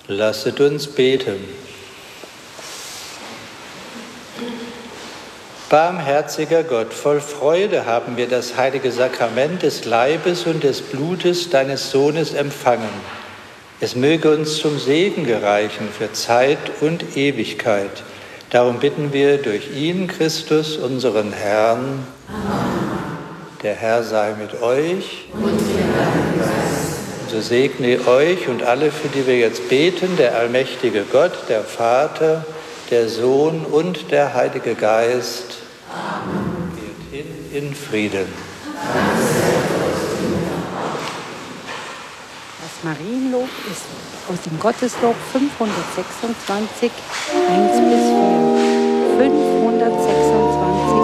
Lasset uns beten. Barmherziger Gott, voll Freude haben wir das heilige Sakrament des Leibes und des Blutes deines Sohnes empfangen. Es möge uns zum Segen gereichen für Zeit und Ewigkeit. Darum bitten wir durch ihn, Christus, unseren Herrn. Amen. Der Herr sei mit euch. Und mit deinem Geist. So segne euch und alle, für die wir jetzt beten, der allmächtige Gott, der Vater, der Sohn und der Heilige Geist. Amen. Geht hin in Frieden. Das Marienlob ist aus dem Gotteslob 526, 1 bis 4. 5